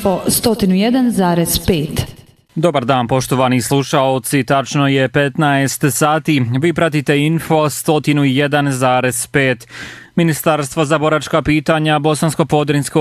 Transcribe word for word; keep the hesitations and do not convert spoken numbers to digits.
Info sto jedan zarez pet. Dobar dan poštovani slušaoci, tačno je petnaest sati, vi pratite Info sto jedan zarez pet. Ministarstvo za boračka pitanja Bosansko-Podrinjsko